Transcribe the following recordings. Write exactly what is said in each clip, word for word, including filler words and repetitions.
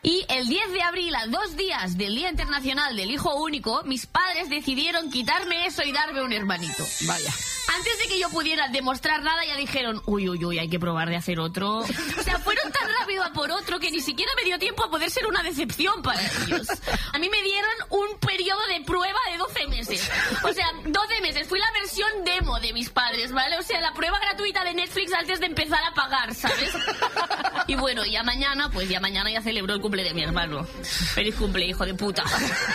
Y el diez de abril, a dos días del Día Internacional del Hijo Único, mis padres decidieron quitarme eso y darme un hermanito. Vaya. Antes de que yo pudiera demostrar nada, ya dijeron, uy, uy, uy, hay que probar de hacer otro. O sea, fueron tan rápido a por otro que ni siquiera me dio tiempo a poder ser una decepción para ellos. A mí me dieron un periodo de prueba de doce meses. O sea, doce meses. Fui la versión demo de mis padres, ¿vale? O sea, la prueba gratuita de Netflix antes de empezar a pagar, ¿sabes? Y bueno, ya mañana, pues ya mañana ya celebro el cumple de mi hermano. Feliz cumple, hijo de puta.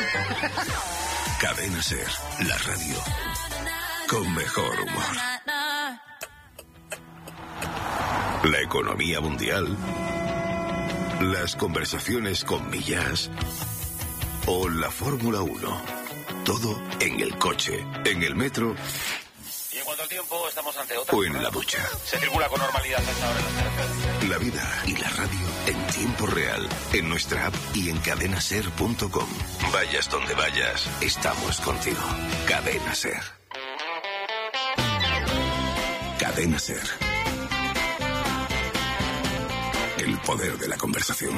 Cadena Ser, la radio con mejor humor. La economía mundial, las conversaciones con Millás o la Fórmula uno. Todo en el coche, en el metro. Y en cuanto al tiempo, estamos ante otra. O en la ducha. Se circula con normalidad hasta ahora en las carreteras. La vida y la radio en tiempo real, en nuestra app y en cadena ser punto com. Vayas donde vayas, estamos contigo. Cadena Ser. Cadena Ser. El poder de la conversación.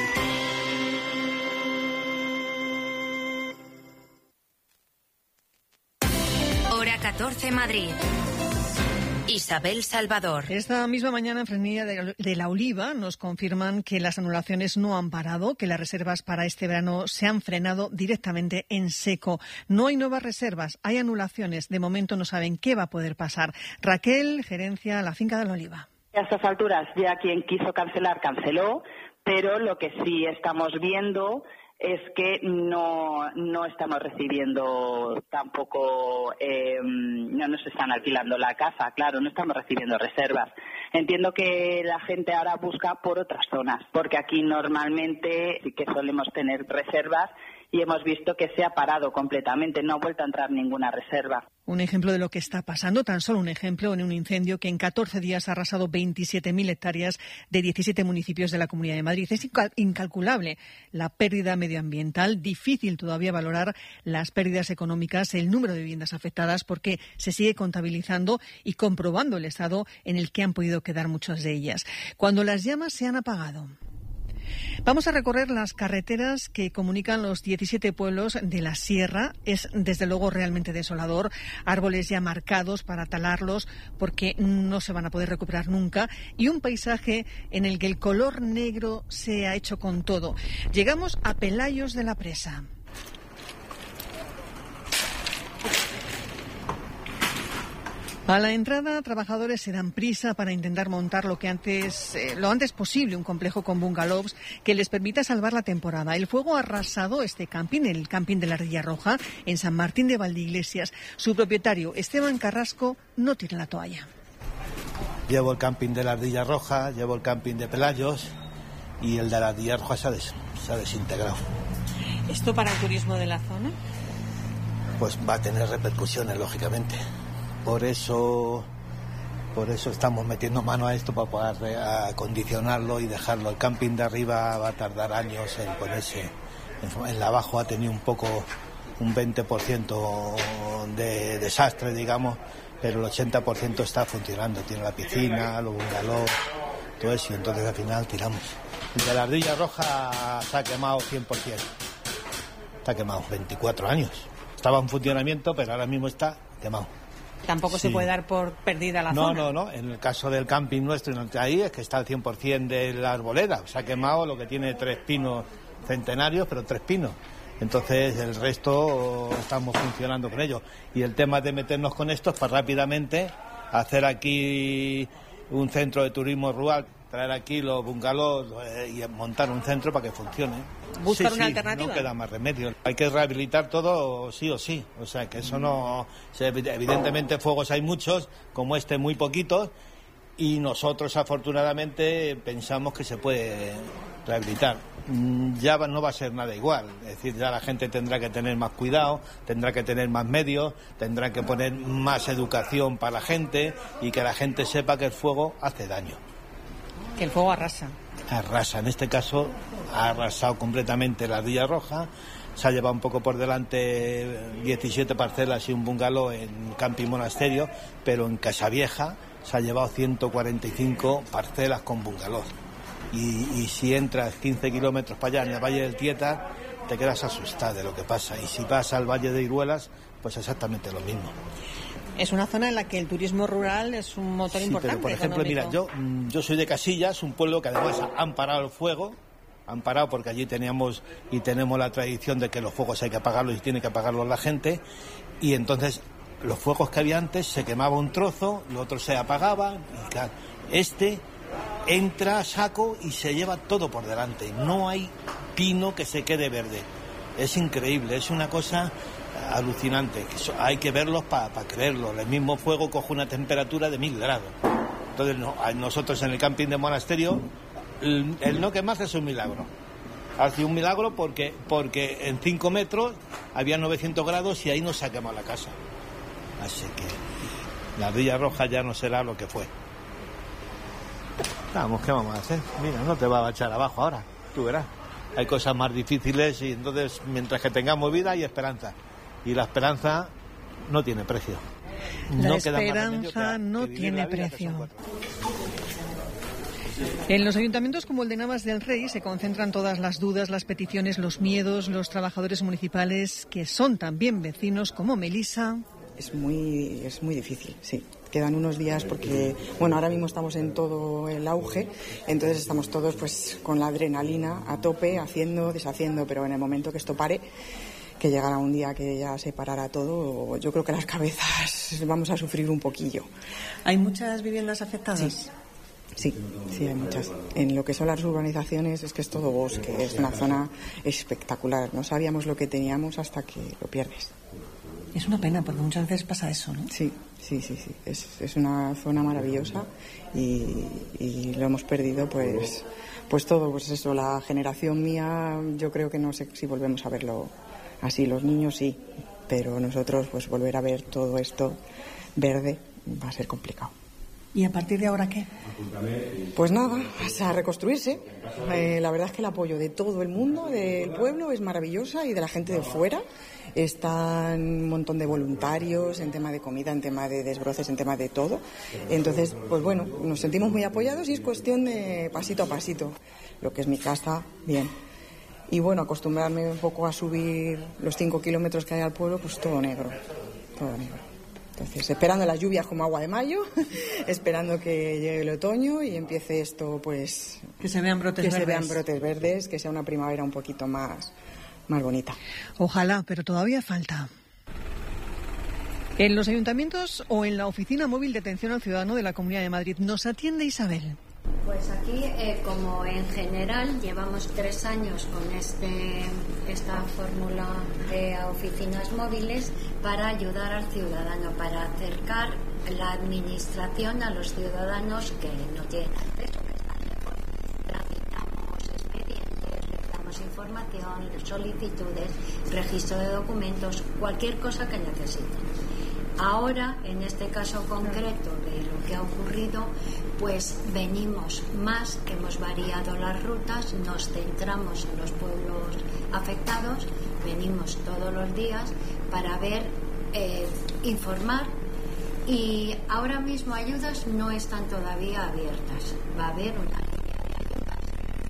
Hora catorce, Madrid. Isabel Salvador. Esta misma mañana en Frenía de la Oliva nos confirman que las anulaciones no han parado, que las reservas para este verano se han frenado directamente en seco. No hay nuevas reservas, hay anulaciones. De momento no saben qué va a poder pasar. Raquel, gerencia la finca de la Oliva. A estas alturas ya quien quiso cancelar, canceló, pero lo que sí estamos viendo es que no no estamos recibiendo tampoco, eh, no nos están alquilando la casa, claro, no estamos recibiendo reservas. Entiendo que la gente ahora busca por otras zonas, porque aquí normalmente sí que solemos tener reservas y hemos visto que se ha parado completamente, no ha vuelto a entrar ninguna reserva. Un ejemplo de lo que está pasando, tan solo un ejemplo en un incendio que en catorce días ha arrasado veintisiete mil hectáreas de diecisiete municipios de la Comunidad de Madrid. Es incalculable la pérdida medioambiental, difícil todavía valorar las pérdidas económicas, el número de viviendas afectadas, porque se sigue contabilizando y comprobando el estado en el que han podido quedar muchas de ellas. Cuando las llamas se han apagado. Vamos a recorrer las carreteras que comunican los diecisiete pueblos de la sierra. Es desde luego realmente desolador. Árboles ya marcados para talarlos porque no se van a poder recuperar nunca. Y un paisaje en el que el color negro se ha hecho con todo. Llegamos a Pelayos de la Presa. A la entrada, trabajadores se dan prisa para intentar montar lo que antes, eh, lo antes posible, un complejo con bungalows que les permita salvar la temporada. El fuego ha arrasado este camping, el camping de la Ardilla Roja, en San Martín de Valdeiglesias. Su propietario, Esteban Carrasco, no tira la toalla. Llevo el camping de la Ardilla Roja, llevo el camping de Pelayos y el de la Ardilla Roja se ha, des, se ha desintegrado. ¿Esto para el turismo de la zona? Pues va a tener repercusiones, lógicamente. Por eso, por eso estamos metiendo mano a esto para poder acondicionarlo y dejarlo. El camping de arriba va a tardar años en ponerse. El de abajo ha tenido un poco, un veinte por ciento de desastre, digamos, pero el ochenta por ciento está funcionando. Tiene la piscina, los bungalows, todo eso, y entonces al final tiramos. El de la Ardilla Roja se ha quemado cien por ciento. Está quemado, veinticuatro años. Estaba en funcionamiento, pero ahora mismo está quemado. Tampoco sí. Se puede dar por perdida la no, zona. No, no, no. En el caso del camping nuestro, ahí es que está al cien por ciento de la arboleda. Se ha quemado lo que tiene tres pinos centenarios, pero tres pinos. Entonces el resto estamos funcionando con ellos. Y el tema de meternos con esto es para rápidamente hacer aquí un centro de turismo rural, traer aquí los bungalows eh, y montar un centro para que funcione. ¿Buscar sí, una sí, alternativa? No queda más remedio. Hay que rehabilitar todo sí o sí. O sea, que eso no... Evidentemente fuegos hay muchos, como este muy poquitos, y nosotros afortunadamente pensamos que se puede rehabilitar. Ya no va a ser nada igual. Es decir, ya la gente tendrá que tener más cuidado, tendrá que tener más medios, tendrá que poner más educación para la gente y que la gente sepa que el fuego hace daño. Que el fuego arrasa. Arrasa, en este caso ha arrasado completamente la Ardilla Roja, se ha llevado un poco por delante diecisiete parcelas y un bungalow en Camping Monasterio, pero en Casavieja se ha llevado ciento cuarenta y cinco parcelas con bungalow. Y, y si entras quince kilómetros para allá en el Valle del Tieta, te quedas asustado de lo que pasa. Y si vas al Valle de Iruelas, pues exactamente lo mismo. Es una zona en la que el turismo rural es un motor sí, importante. Pero, por ejemplo, económico. mira, yo, yo soy de Casillas, un pueblo que además han parado el fuego. Han parado porque allí teníamos y tenemos la tradición de que los fuegos hay que apagarlos y tiene que apagarlos la gente. Y entonces los fuegos que había antes se quemaba un trozo, lo otro se apagaba. Y claro, este entra a saco y se lleva todo por delante. No hay pino que se quede verde. Es increíble, es una cosa alucinante. Hay que verlos para pa creerlo. El mismo fuego coge una temperatura de mil grados. Entonces no, nosotros en el camping de Monasterio, el, el no quemarse es un milagro. Ha sido un milagro porque, porque en cinco metros había novecientos grados y ahí no se ha quemado la casa. Así que la Villa Roja ya no será lo que fue. Vamos, ¿qué vamos a hacer? Mira, no te va a echar abajo ahora, tú verás. Hay cosas más difíciles y entonces mientras que tengamos vida hay esperanza. Y la esperanza no tiene precio. La no esperanza no tiene precio. En los ayuntamientos como el de Navas del Rey se concentran todas las dudas, las peticiones, los miedos, los trabajadores municipales que son también vecinos como Melisa. Es muy, es muy difícil, sí. Quedan unos días porque, bueno, ahora mismo estamos en todo el auge, entonces estamos todos pues con la adrenalina a tope, haciendo, deshaciendo, pero en el momento que esto pare, que llegará un día que ya se parará todo, yo creo que las cabezas vamos a sufrir un poquillo. ¿Hay muchas viviendas afectadas? Sí. Sí, sí, hay muchas. En lo que son las urbanizaciones es que es todo bosque, es una zona espectacular. No sabíamos lo que teníamos hasta que lo pierdes. Es una pena porque muchas veces pasa eso, ¿no? Sí, sí, sí, sí. Es, es una zona maravillosa y, y lo hemos perdido, pues, pues todo, pues eso. La generación mía, yo creo que no sé si volvemos a verlo así. Los niños sí, pero nosotros, pues volver a ver todo esto verde va a ser complicado. ¿Y a partir de ahora qué? Pues nada, a reconstruirse. Eh, la verdad es que el apoyo de todo el mundo, del pueblo, es maravillosa y de la gente de fuera. Están un montón de voluntarios en tema de comida, en tema de desbroces, en tema de todo. Entonces, pues bueno, nos sentimos muy apoyados y es cuestión de pasito a pasito. Lo que es mi casa, bien. Y bueno, acostumbrarme un poco a subir los cinco kilómetros que hay al pueblo, pues todo negro, todo negro. Entonces, esperando las lluvias como agua de mayo, esperando que llegue el otoño y empiece esto, pues... Que se vean brotes que verdes. se vean brotes verdes, que sea una primavera un poquito más, más bonita. Ojalá, pero todavía falta. En los ayuntamientos o en la Oficina Móvil de Atención al Ciudadano de la Comunidad de Madrid nos atiende Isabel. Pues aquí, eh, como en general, llevamos tres años con este, esta fórmula de oficinas móviles para ayudar al ciudadano, para acercar la administración a los ciudadanos que no tienen acceso. Tramitamos expedientes, les damos información, solicitudes, registro de documentos, cualquier cosa que necesiten. Ahora, en este caso concreto de lo que ha ocurrido, pues venimos más, hemos variado las rutas, nos centramos en los pueblos afectados, venimos todos los días para ver, eh, informar, y ahora mismo ayudas no están todavía abiertas. Va a haber una línea de ayudas.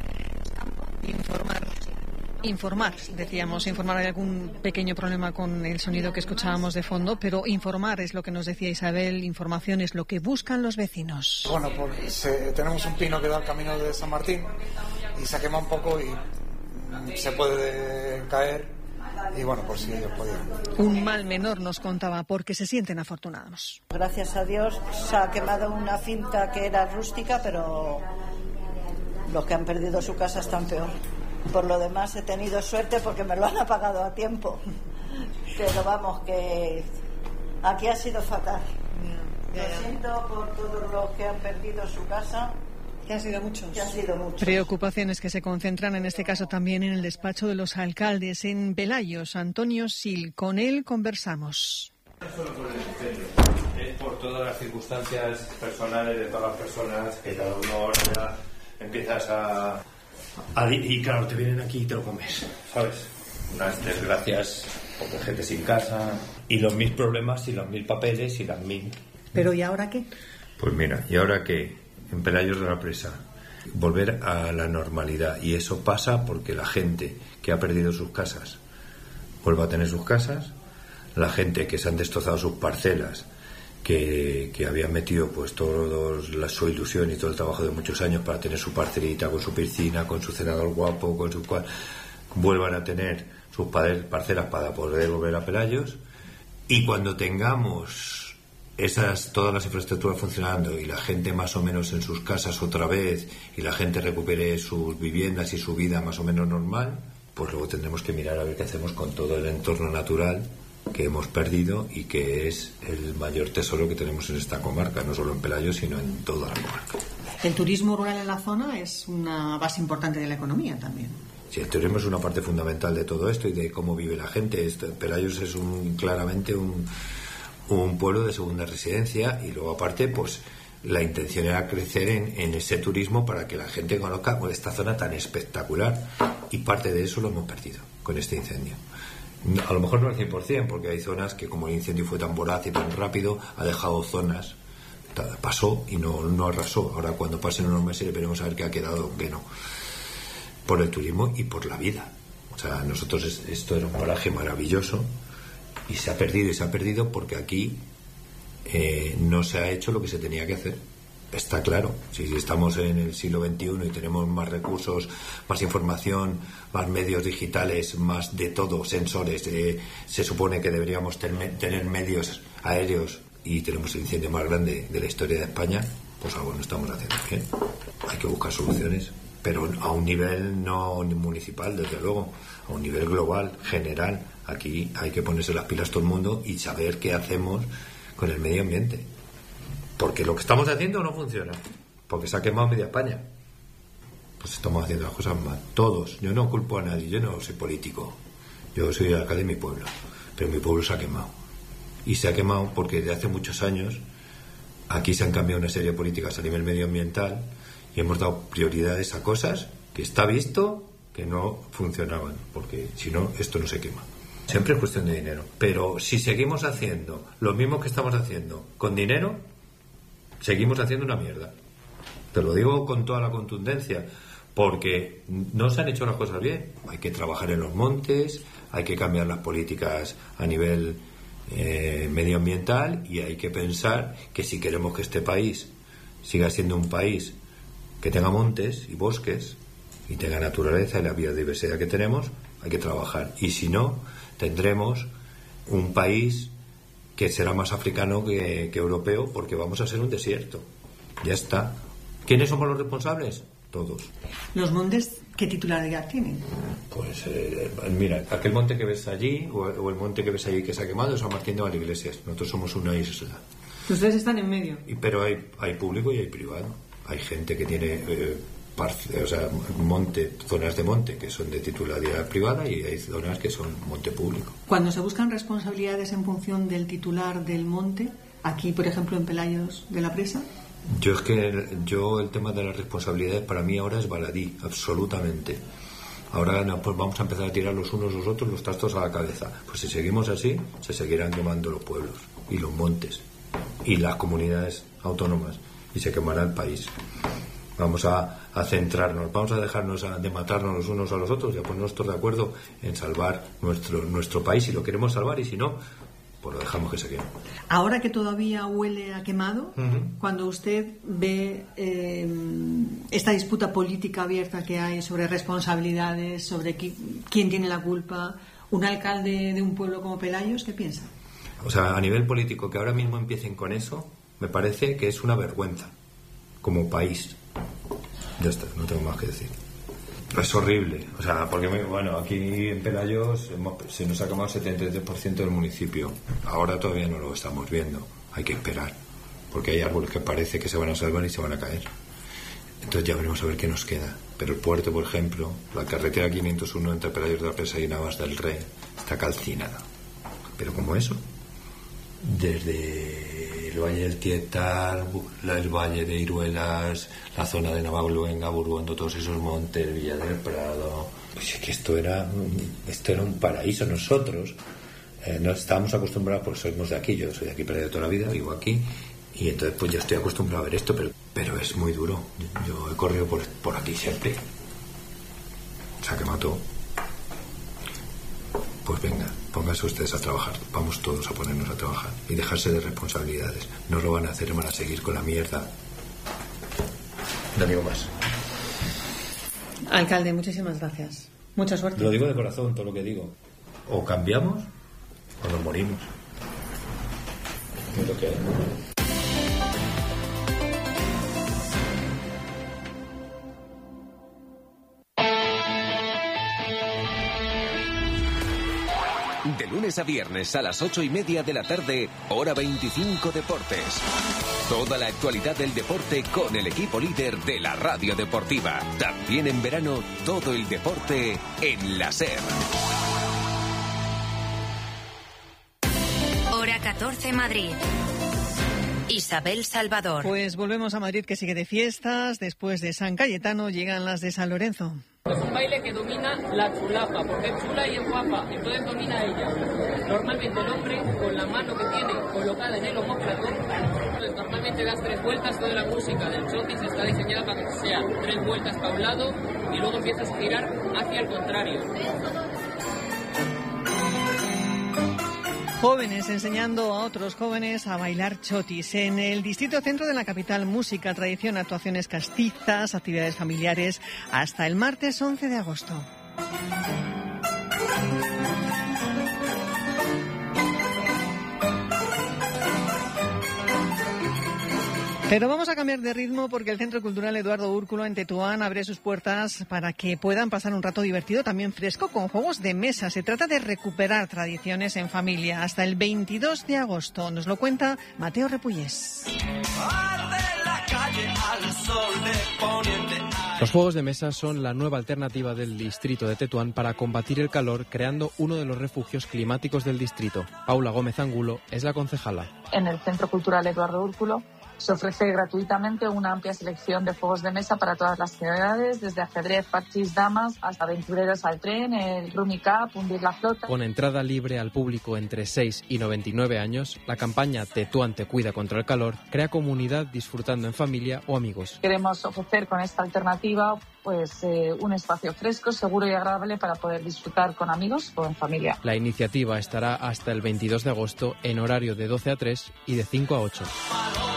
Informar. Informar, decíamos, informar. Hay algún pequeño problema con el sonido que escuchábamos de fondo, pero informar es lo que nos decía Isabel, información es lo que buscan los vecinos. Bueno, pues eh, tenemos un pino que da al camino de San Martín y se quema un poco y mm, se puede caer y bueno, pues sí, ellos podían. Un mal menor nos contaba porque se sienten afortunados. Gracias a Dios se ha quemado una finca que era rústica, pero los que han perdido su casa están peor. Por lo demás he tenido suerte porque me lo han apagado a tiempo. Pero vamos, que aquí ha sido fatal. Lo siento por todos los que han perdido su casa. Que han sido muchos. Que han sido muchos. Preocupaciones que se concentran en este caso también en el despacho de los alcaldes en Velayos. Antonio Sil, con él conversamos. No solo por el incendio, es por todas las circunstancias personales de todas las personas que cada uno ahora ya empiezas a... Y claro, te vienen aquí y te lo comes, ¿sabes? Unas desgracias, porque gente sin casa, y los mil problemas, y los mil papeles, y las mil... ¿Pero y ahora qué? Pues mira, ¿y ahora qué? En Pelayos de la Presa, volver a la normalidad, y eso pasa porque la gente que ha perdido sus casas vuelva a tener sus casas, la gente que se han destrozado sus parcelas, que, que habían metido pues toda su ilusión y todo el trabajo de muchos años para tener su parcelita con su piscina, con su cenador guapo, con su cual, vuelvan a tener sus parcelas para poder volver a Pelayos. Y cuando tengamos esas todas las infraestructuras funcionando y la gente más o menos en sus casas otra vez y la gente recupere sus viviendas y su vida más o menos normal, pues luego tendremos que mirar a ver qué hacemos con todo el entorno natural que hemos perdido y que es el mayor tesoro que tenemos en esta comarca, no solo en Pelayos sino en toda la comarca. El turismo rural en la zona es una base importante de la economía también. Sí, el turismo es una parte fundamental de todo esto y de cómo vive la gente. Esto, Pelayos es un, claramente un, un pueblo de segunda residencia, y luego aparte pues la intención era crecer en, en ese turismo para que la gente conozca esta zona tan espectacular, y parte de eso lo hemos perdido con este incendio. A lo mejor no al cien por ciento, porque hay zonas que, como el incendio fue tan voraz y tan rápido, ha dejado zonas, pasó y no, no arrasó. Ahora cuando pasen unos meses veremos a ver qué ha quedado, qué no, por el turismo y por la vida. O sea, nosotros esto era un paraje maravilloso y se ha perdido, y se ha perdido porque aquí eh, no se ha hecho lo que se tenía que hacer. Está claro, si estamos en el siglo veintiuno y tenemos más recursos, más información, más medios digitales, más de todo, sensores, eh, se supone que deberíamos ten- tener medios aéreos, y tenemos el incendio más grande de la historia de España, pues algo no estamos haciendo bien. Hay que buscar soluciones, pero a un nivel no municipal, desde luego, a un nivel global, general. Aquí hay que ponerse las pilas todo el mundo y saber qué hacemos con el medio ambiente. Porque lo que estamos haciendo no funciona, porque se ha quemado media España. Pues estamos haciendo las cosas mal, todos. Yo no culpo a nadie, yo no soy político, yo soy de acá de mi pueblo, pero mi pueblo se ha quemado. Y se ha quemado porque desde hace muchos años aquí se han cambiado una serie de políticas a nivel medioambiental y hemos dado prioridades a cosas que está visto que no funcionaban, porque si no, esto no se quema. Siempre es cuestión de dinero, pero si seguimos haciendo lo mismo que estamos haciendo con dinero, seguimos haciendo una mierda. Te lo digo con toda la contundencia, porque no se han hecho las cosas bien. Hay que trabajar en los montes, hay que cambiar las políticas a nivel eh, medioambiental, y hay que pensar que si queremos que este país siga siendo un país que tenga montes y bosques y tenga naturaleza y la biodiversidad que tenemos, hay que trabajar. Y si no, tendremos un país que será más africano que, que europeo, porque vamos a ser un desierto. Ya está. ¿Quiénes somos los responsables? Todos. ¿Los montes qué titularidad tienen? Pues eh, mira, aquel monte que ves allí o, o el monte que ves allí que se ha quemado es San Martín de Valdeiglesias. Nosotros somos una isla. Ustedes están en medio. Y, pero hay, hay público y hay privado. Hay gente que tiene eh, parce, o sea, monte, zonas de monte que son de titularidad privada, y hay zonas que son monte público. Cuando se buscan responsabilidades en función del titular del monte, aquí por ejemplo en Pelayos de la Presa, yo es que yo el tema de las responsabilidades para mí ahora es baladí, absolutamente. Ahora no, pues vamos a empezar a tirar los unos los otros los trastos a la cabeza. Pues si seguimos así, se seguirán quemando los pueblos y los montes y las comunidades autónomas, y se quemará el país. Vamos a, a centrarnos, vamos a dejarnos a, de matarnos los unos a los otros y a ponernos todos de acuerdo en salvar nuestro nuestro país, si lo queremos salvar, y si no, pues lo dejamos que se queme. Ahora que todavía huele a quemado, uh-huh. Cuando usted ve eh, esta disputa política abierta que hay sobre responsabilidades, sobre qui, quién tiene la culpa, un alcalde de un pueblo como Pelayos, ¿qué piensa? O sea, a nivel político, que ahora mismo empiecen con eso, me parece que es una vergüenza como país. Ya está, no tengo más que decir. Es horrible, o sea, porque bueno, aquí en Pelayos hemos, se nos ha quemado el setenta y tres por ciento del municipio. Ahora todavía no lo estamos viendo, hay que esperar, porque hay árboles que parece que se van a salvar y se van a caer. Entonces ya veremos a ver qué nos queda. Pero el puerto, por ejemplo, la carretera quinientos uno entre Pelayos de la Presa y Navas del Rey está calcinada. Pero como eso, desde el Valle del Tietar, el Valle de Iruelas, la zona de Navagluenga, Burgondo, todos esos montes, Villa del Prado, pues es que esto era esto era un paraíso. Nosotros eh, no estábamos acostumbrados, porque somos de aquí, yo soy de aquí, pero de toda la vida vivo aquí, y entonces pues ya estoy acostumbrado a ver esto, pero pero es muy duro. Yo he corrido por, por aquí siempre. Se ha quemado todo. Pues venga, pónganse ustedes a trabajar. Vamos todos a ponernos a trabajar y dejarse de responsabilidades. No lo van a hacer, van a seguir con la mierda. No digo más. Alcalde, muchísimas gracias. Mucha suerte. Lo digo de corazón, todo lo que digo. O cambiamos o nos morimos. Es lo que hay. De lunes a viernes a las ocho y media de la tarde, hora veinticinco Deportes. Toda la actualidad del deporte con el equipo líder de la radio deportiva. También en verano, todo el deporte en la SER. Hora catorce Madrid. Isabel Salvador. Pues volvemos a Madrid, que sigue de fiestas. Después de San Cayetano llegan las de San Lorenzo. Es un baile que domina la chulapa, porque es chula y es guapa, entonces domina ella. Normalmente el hombre, con la mano que tiene colocada en el omóplato, normalmente das tres vueltas. Toda la música del chotis está diseñada para que sea tres vueltas para un lado y luego empiezas a girar hacia el contrario. Jóvenes enseñando a otros jóvenes a bailar chotis. En el distrito centro de la capital, música, tradición, actuaciones castizas, actividades familiares, hasta el martes once de agosto. Pero vamos a cambiar de ritmo porque el Centro Cultural Eduardo Úrculo en Tetuán abre sus puertas para que puedan pasar un rato divertido, también fresco, con juegos de mesa. Se trata de recuperar tradiciones en familia hasta el veintidós de agosto. Nos lo cuenta Mateo Repullés. Los juegos de mesa son la nueva alternativa del distrito de Tetuán para combatir el calor, creando uno de los refugios climáticos del distrito. Paula Gómez Angulo es la concejala. En el Centro Cultural Eduardo Úrculo se ofrece gratuitamente una amplia selección de juegos de mesa para todas las edades, desde ajedrez, parchís, damas, hasta aventureros al tren, el Rummy Cup, hundir la flota. Con entrada libre al público entre seis y noventa y nueve años, la campaña Tetuán te cuida contra el calor crea comunidad disfrutando en familia o amigos. Queremos ofrecer con esta alternativa pues eh, un espacio fresco, seguro y agradable para poder disfrutar con amigos o en familia. La iniciativa estará hasta el veintidós de agosto en horario de doce a tres y de cinco a ocho.